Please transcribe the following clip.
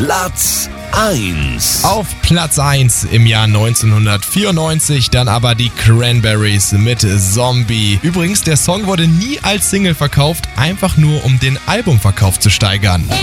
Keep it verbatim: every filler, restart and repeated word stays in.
Platz eins. Auf Platz eins im Jahr neunzehnhundertvierundneunzig dann aber die Cranberries mit Zombie. Übrigens, der Song wurde nie als Single verkauft, einfach nur um den Albumverkauf zu steigern.